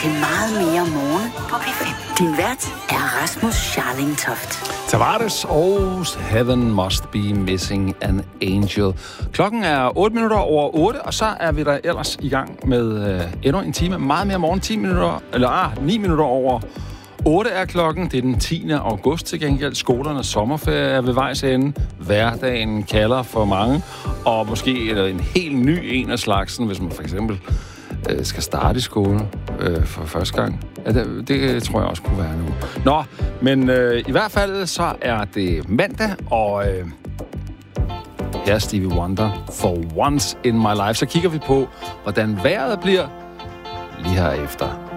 til meget mere morgen på P5. Din vært er Rasmus Scharling Toft. Tavares og Heaven Must Be Missing an Angel. Klokken er 8 minutter over 8, og så er vi der ellers i gang med endnu en time. Meget mere morgen, 9 minutter over 8 er klokken. Det er den 10. august til gengæld. Skolernes sommerferie er ved vejs ende. Hverdagen kalder for mange. Og måske en helt ny en af slagsen, hvis man for eksempel skal starte i skole for første gang. Ja, det tror jeg også kunne være nu. Nå, men i hvert fald så er det mandag, og her er Stevie Wonder, For Once in My Life. Så kigger vi på, hvordan vejret bliver lige herefter.